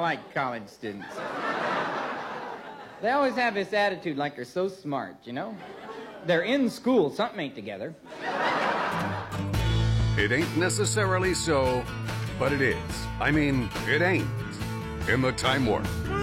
like college students. They always have this attitude like they're so smart, you know? They're in school, something ain't together. It ain't necessarily so, but it is. I mean, it ain't. In the Time Warp.